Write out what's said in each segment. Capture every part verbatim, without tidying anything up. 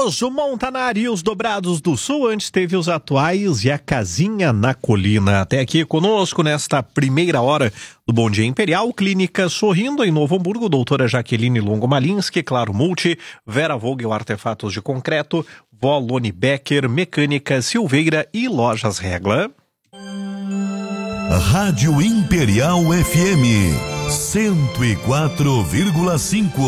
Temos o Montanari e os Dobrados do Sul, antes teve os atuais e a Casinha na Colina. Até aqui conosco nesta primeira hora do Bom Dia Imperial, Clínica Sorrindo em Novo Hamburgo, doutora Jaqueline Longo Malinski, Claro Multi, Vera Vogel Artefatos de Concreto, Volone Becker, Mecânica Silveira e Lojas Regla. Rádio Imperial F M cento e quatro vírgula cinco.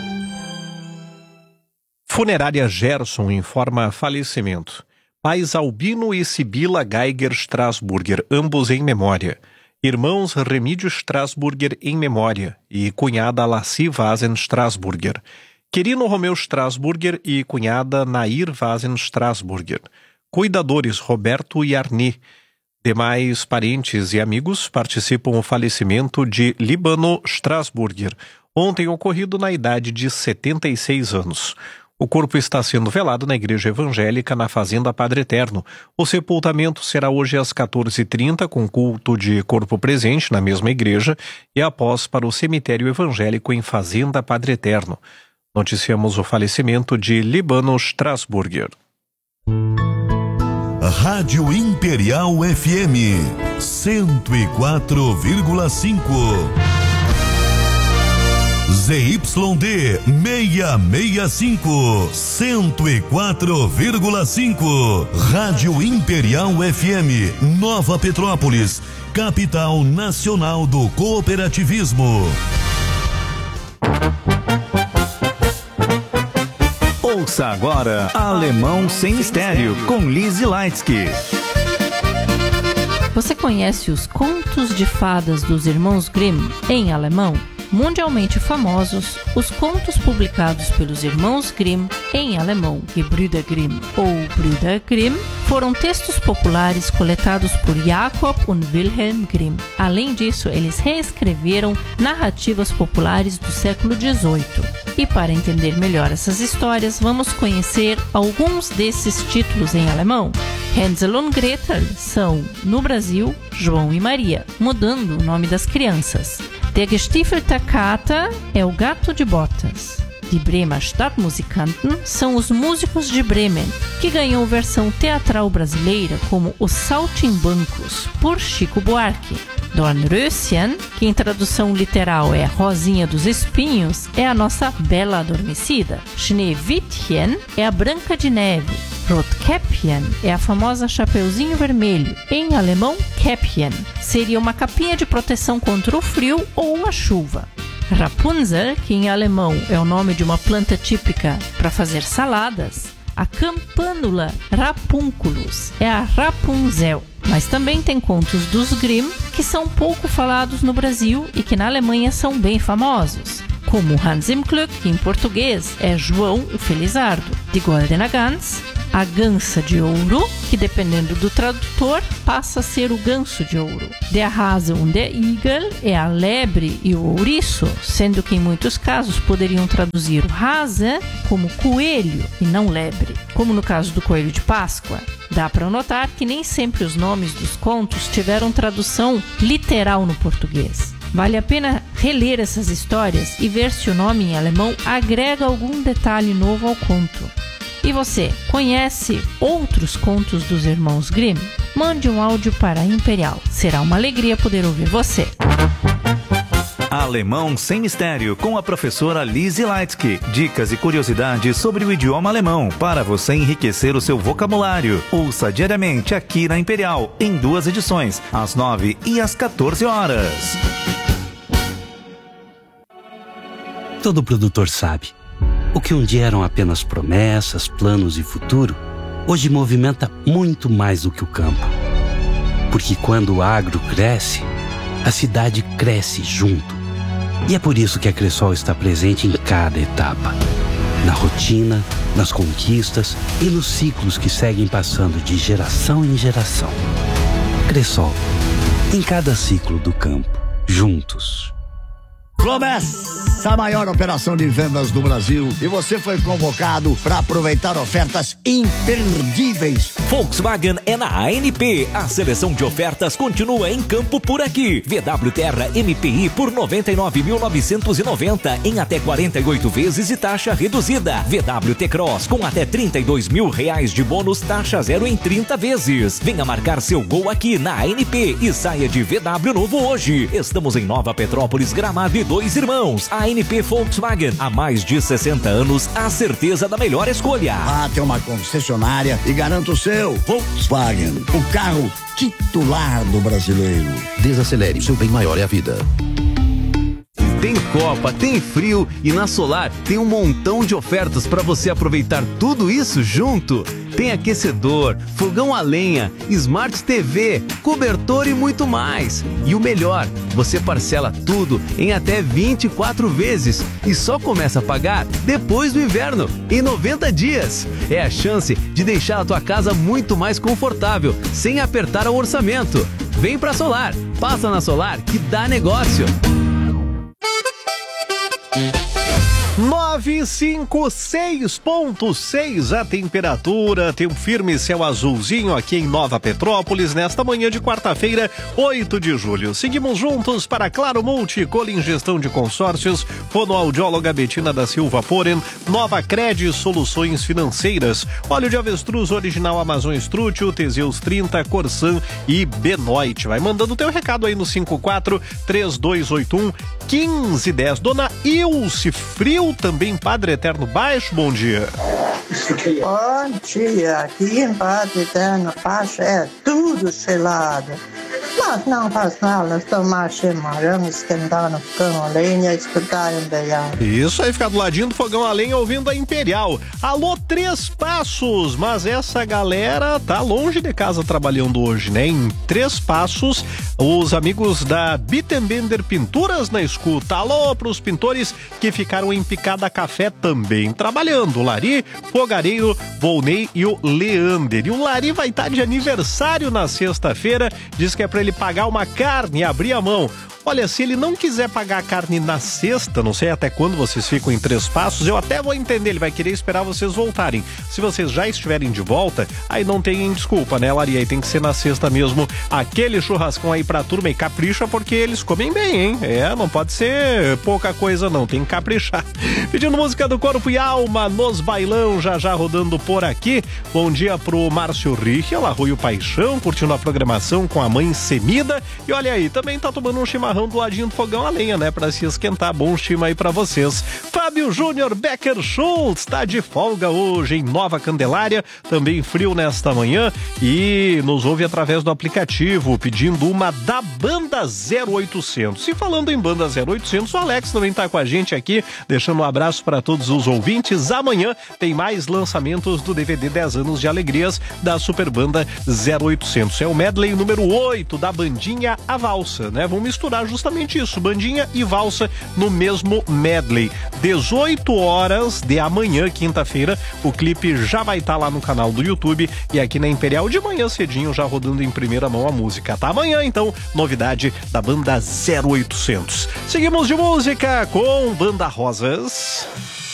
Funerária Gerson informa falecimento. Pais Albino e Sibila Geiger Strasburger, ambos em memória. Irmãos Remídio Strasburger em memória e cunhada Laci Vazen Strasburger. Querino Romeu Strasburger e cunhada Nair Vazen Strasburger. Cuidadores Roberto e Arni. Demais parentes e amigos participam do falecimento de Líbano Strasburger, ontem ocorrido na idade de setenta e seis anos. O corpo está sendo velado na Igreja Evangélica na Fazenda Padre Eterno. O sepultamento será hoje às quatorze e trinta, com culto de corpo presente na mesma igreja, e após para o cemitério evangélico em Fazenda Padre Eterno. Noticiamos o falecimento de Líbano Strasburger. Rádio Imperial F M cento e quatro vírgula cinco. Z Y D seiscentos e sessenta e cinco, cento e quatro vírgula cinco. Rádio Imperial F M, Nova Petrópolis, capital nacional do cooperativismo. Ouça agora Alemão Sem Mistério, com Lizzy Leitsky. Você conhece os contos de fadas dos irmãos Grimm em alemão? Mundialmente famosos, os contos publicados pelos irmãos Grimm em alemão, Gebrüder Grimm ou Brüder Grimm, foram textos populares coletados por Jakob und Wilhelm Grimm. Além disso, eles reescreveram narrativas populares do século dezoito. E para entender melhor essas histórias, vamos conhecer alguns desses títulos em alemão. Hänsel und Gretel são, no Brasil, João e Maria, mudando o nome das crianças. Der gestiefelte Kater é o gato de botas. Die Bremer Stadtmusikanten são os músicos de Bremen, que ganhou versão teatral brasileira como Os Saltimbancos, por Chico Buarque. Dornröschen, que em tradução literal é Rosinha dos Espinhos, é a nossa Bela Adormecida. Schneewittchen é a Branca de Neve. Rotkäppchen é a famosa Chapeuzinho Vermelho, em alemão Käppchen. Seria uma capinha de proteção contra o frio ou a chuva. Rapunzel, que em alemão é o nome de uma planta típica para fazer saladas. A Campanula Rapunculus é a Rapunzel. Mas também tem contos dos Grimm que são pouco falados no Brasil e que na Alemanha são bem famosos, como Hans im Glück, que em português é João o Felizardo. Die Goldene Gans, a Gansa de Ouro, que dependendo do tradutor passa a ser o ganso de ouro. Der Hase und der Igel é a lebre e o ouriço, sendo que em muitos casos poderiam traduzir o Hase como coelho e não lebre, como no caso do coelho de Páscoa. Dá para notar que nem sempre os nomes dos contos tiveram tradução literal no português. Vale a pena reler essas histórias e ver se o nome em alemão agrega algum detalhe novo ao conto. E você, conhece outros contos dos irmãos Grimm? Mande um áudio para a Imperial. Será uma alegria poder ouvir você. Alemão Sem Mistério, com a professora Lizzy Leitsky. Dicas e curiosidades sobre o idioma alemão para você enriquecer o seu vocabulário. Ouça diariamente aqui na Imperial, em duas edições, às nove e às quatorze horas. Todo produtor sabe. O que um dia eram apenas promessas, planos e futuro, hoje movimenta muito mais do que o campo. Porque quando o agro cresce, a cidade cresce junto. E é por isso que a Cressol está presente em cada etapa. Na rotina, nas conquistas e nos ciclos que seguem passando de geração em geração. Cressol, em cada ciclo do campo, juntos. Começa Começa a maior operação de vendas do Brasil e você foi convocado para aproveitar ofertas imperdíveis. Volkswagen é na A N P. A seleção de ofertas continua em campo por aqui. V W Terra M P I por noventa e nove mil novecentos e noventa em até quarenta e oito vezes e taxa reduzida. V W T-Cross com até trinta e dois mil reais de bônus, taxa zero em trinta vezes. Venha marcar seu gol aqui na A N P e saia de V W novo hoje. Estamos em Nova Petrópolis, Gramado e Dois Irmãos. A N P Volkswagen, há mais de sessenta anos, a certeza da melhor escolha. Vá até uma concessionária e garanta o seu Volkswagen, o carro titular do brasileiro. Desacelere, seu bem maior é a vida. Tem Copa, tem frio e na Solar tem um montão de ofertas para você aproveitar tudo isso junto. Tem aquecedor, fogão a lenha, Smart T V, cobertor e muito mais. E o melhor, você parcela tudo em até vinte e quatro vezes e só começa a pagar depois do inverno, em noventa dias. É a chance de deixar a tua casa muito mais confortável, sem apertar o orçamento. Vem pra Solar, passa na Solar que dá negócio. nove cinco seis ponto seis a temperatura, tem um firme céu azulzinho aqui em Nova Petrópolis nesta manhã de quarta-feira, oito de julho. Seguimos juntos para Claro Multi, Colin Gestão de Consórcios, fonoaudióloga Betina da Silva Poren, Nova Cred Soluções Financeiras, óleo de avestruz original Amazon Strútil, Teseus trinta, Corsan e Benoit. Vai mandando teu recado aí no cinco quatro três dois oito um um cinco um zero. Dona Ilse Frio, também Padre Eterno Baixo, bom dia. Bom dia, aqui em Padre Eterno Baixo é tudo selado. Mas não faz nada, tomar chimarrão, esquentar no fogão a lenha, escutar em Imperial. Isso aí, ficar do ladinho do fogão a lenha ouvindo a Imperial. Alô, Três Passos, mas essa galera tá longe de casa trabalhando hoje, né? Em Três Passos, os amigos da Bittenbender Pinturas na escuta. Alô pros pintores que ficaram em Picada Café também trabalhando. O Lari, Fogareiro, Volney e o Leander. E o Lari vai estar de aniversário na sexta-feira, diz que é pra ele pagar uma carne e abrir a mão. Olha, se ele não quiser pagar a carne na sexta, não sei até quando vocês ficam em Três Passos, eu até vou entender, ele vai querer esperar vocês voltarem. Se vocês já estiverem de volta, aí não tem desculpa, né, Lari? Aí tem que ser na sexta mesmo, aquele churrascão aí pra turma, e capricha porque eles comem bem, hein? É, não pode ser pouca coisa não, tem que caprichar. Pedindo música do Corpo e Alma, nos bailão, já já rodando por aqui. Bom dia pro Márcio Richel, Arroio Paixão, curtindo a programação com a mãe Semida. E olha aí, também tá tomando um chimarrão do ladinho do fogão a lenha, né? Pra se esquentar. Bom estima aí pra vocês. Fábio Júnior Becker Schultz tá de folga hoje em Nova Candelária, também frio nesta manhã, e nos ouve através do aplicativo, pedindo uma da Banda zero oitocentos. E falando em Banda zero oitocentos, o Alex também tá com a gente aqui, deixando um abraço para todos os ouvintes. Amanhã tem mais lançamentos do D V D dez anos de alegrias da Super Banda zero oitocentos. É o medley número oito da Bandinha A Valsa, né? Vamos misturar justamente isso, bandinha e valsa no mesmo medley. dezoito horas de amanhã, quinta-feira, o clipe já vai estar tá lá no canal do YouTube e aqui na Imperial de manhã cedinho, já rodando em primeira mão a música. Tá amanhã, então, novidade da Banda zero oitocentos. Seguimos de música com Banda Rosas.